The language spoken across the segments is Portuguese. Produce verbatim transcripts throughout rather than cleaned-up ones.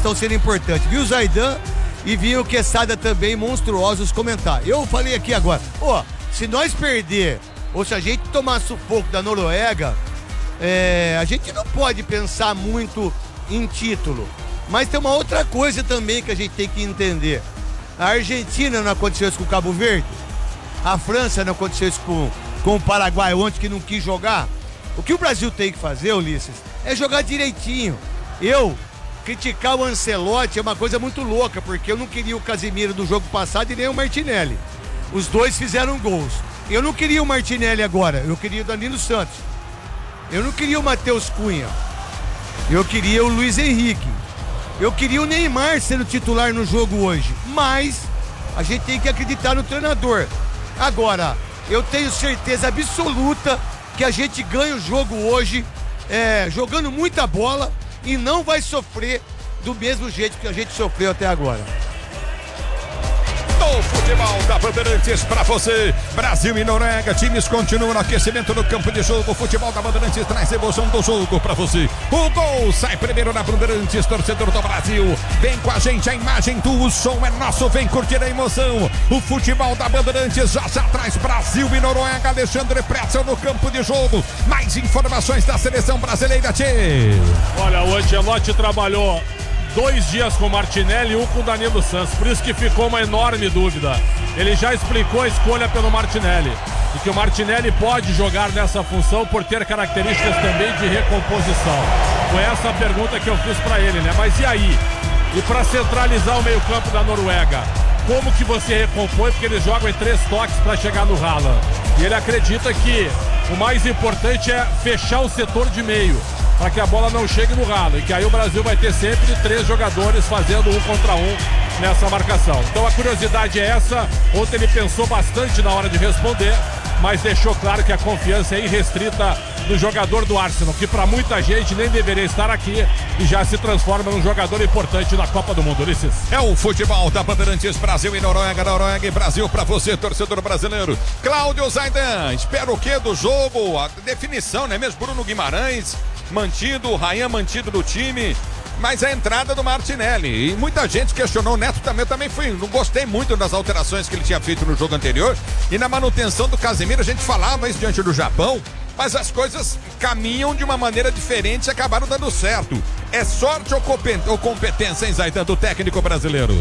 estão sendo importantes. Viu o Zaidan e viu o Quesada também, monstruosos comentar. Eu falei aqui agora, ó, se nós perder, ou se a gente tomar sufoco da Noruega, é, a gente não pode pensar muito em título. Mas tem uma outra coisa também que a gente tem que entender. A Argentina não aconteceu isso com o Cabo Verde. A França não aconteceu isso com, com o Paraguai ontem, que não quis jogar. O que o Brasil tem que fazer, Ulisses, é jogar direitinho. Eu criticar o Ancelotti é uma coisa muito louca, porque eu não queria o Casemiro do jogo passado e nem o Martinelli. Os dois fizeram gols. Eu não queria o Martinelli agora, eu queria o Danilo Santos. Eu não queria o Matheus Cunha. Eu queria o Luiz Henrique. Eu queria o Neymar sendo titular no jogo hoje. Mas a gente tem que acreditar no treinador. Agora, eu tenho certeza absoluta que a gente ganha o jogo hoje, é, jogando muita bola, e não vai sofrer do mesmo jeito que a gente sofreu até agora. O futebol da Bandeirantes pra você. Brasil e Noruega, times continuam no aquecimento do campo de jogo. O futebol da Bandeirantes traz emoção do jogo pra você. O gol sai primeiro na Bandeirantes, torcedor do Brasil. Vem com a gente, a imagem do som é nosso, vem curtir a emoção. O futebol da Bandeirantes já já traz Brasil e Noruega. Alexandre Pretzel no campo de jogo. Mais informações da seleção brasileira, tchê. Olha, o Ancelotti trabalhou dois dias com o Martinelli e um com o Danilo Santos, por isso que ficou uma enorme dúvida. Ele já explicou a escolha pelo Martinelli, e que o Martinelli pode jogar nessa função por ter características também de recomposição. Foi essa a pergunta que eu fiz para ele, né? Mas e aí? E para centralizar o meio-campo da Noruega, como que você recompõe? Porque eles jogam em três toques para chegar no Haaland. E ele acredita que o mais importante é fechar o setor de meio, para que a bola não chegue no ralo, e que aí o Brasil vai ter sempre três jogadores fazendo um contra um nessa marcação. Então a curiosidade é essa. Ontem ele pensou bastante na hora de responder, mas deixou claro que a confiança é irrestrita do jogador do Arsenal, que para muita gente nem deveria estar aqui, e já se transforma num jogador importante na Copa do Mundo, Ulisses. É o futebol da Bandeirantes, Brasil e Noruega, Noruega e Brasil pra você, torcedor brasileiro. Cláudio Zaidan, espera o que do jogo? A definição, não é mesmo? Bruno Guimarães mantido, o Rayan mantido no time, mas a entrada do Martinelli, e muita gente questionou o Neto também. Eu também fui, não gostei muito das alterações que ele tinha feito no jogo anterior, e na manutenção do Casemiro. A gente falava isso diante do Japão, mas as coisas caminham de uma maneira diferente e acabaram dando certo. É sorte ou competência, hein, Zaidan, do técnico brasileiro?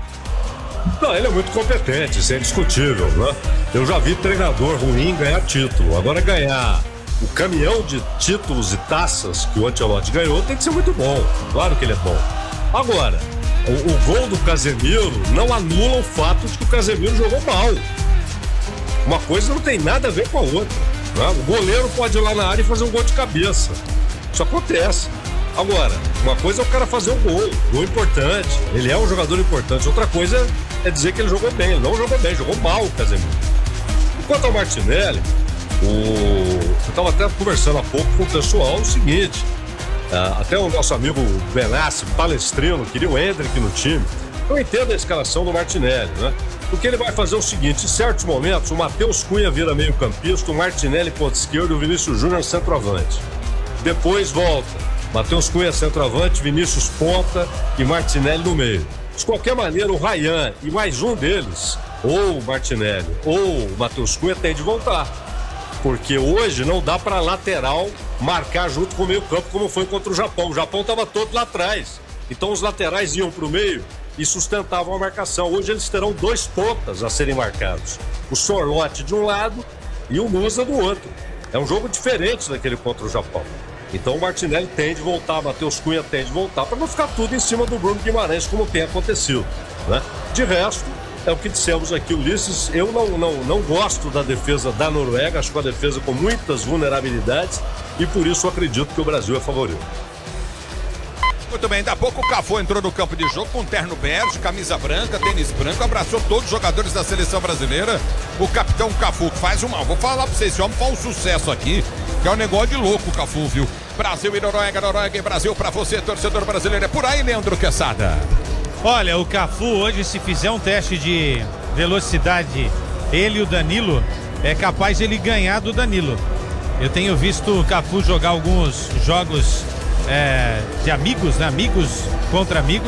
Não, ele é muito competente, isso é indiscutível, né? Eu já vi treinador ruim ganhar título, agora ganhar o caminhão de títulos e taças que o Ancelotti ganhou tem que ser muito bom. Claro que ele é bom. Agora, o, o gol do Casemiro não anula o fato de que o Casemiro jogou mal. Uma coisa não tem nada a ver com a outra, né? O goleiro pode ir lá na área e fazer um gol de cabeça. Isso acontece. Agora, uma coisa é o cara fazer um gol, gol importante. Ele é um jogador importante. Outra coisa é dizer que ele jogou bem. Ele não jogou bem, jogou mal o Casemiro. Enquanto ao Martinelli, O... eu estava até conversando há pouco com o pessoal o seguinte, uh, até o nosso amigo Benassi, palestrino, queria o Endrick no time. Eu entendo a escalação do Martinelli, né? Porque ele vai fazer o seguinte: em certos momentos o Matheus Cunha vira meio campista, o Martinelli ponta esquerda e o Vinícius Júnior centroavante. Depois volta Matheus Cunha centroavante, Vinícius ponta e Martinelli no meio. De qualquer maneira, o Rayan e mais um deles, ou o Martinelli ou o Matheus Cunha, tem de voltar. Porque hoje não dá para lateral marcar junto com o meio campo como foi contra o Japão. O Japão estava todo lá atrás. Então os laterais iam para o meio e sustentavam a marcação. Hoje eles terão dois pontas a serem marcados. O Sorloth de um lado e o Musa do outro. É um jogo diferente daquele contra o Japão. Então o Martinelli tem de voltar, Matheus Cunha tem de voltar, para não ficar tudo em cima do Bruno Guimarães, como tem acontecido, né? De resto, é o que dissemos aqui, Ulisses. Eu não, não, não gosto da defesa da Noruega, acho que é uma defesa com muitas vulnerabilidades, e por isso eu acredito que o Brasil é favorito. Muito bem, daqui a pouco o Cafu entrou no campo de jogo com terno bege, camisa branca, tênis branco, abraçou todos os jogadores da seleção brasileira. O capitão Cafu faz uma, vou falar pra vocês, esse homem faz um sucesso aqui, que é um negócio de louco o Cafu, viu? Brasil e Noruega, Noruega e Brasil pra você, torcedor brasileiro. É por aí, Leandro Quesada. Olha, o Cafu hoje, se fizer um teste de velocidade, ele e o Danilo, é capaz de ele ganhar do Danilo. Eu tenho visto o Cafu jogar alguns jogos é, de amigos, né? Amigos contra amigos.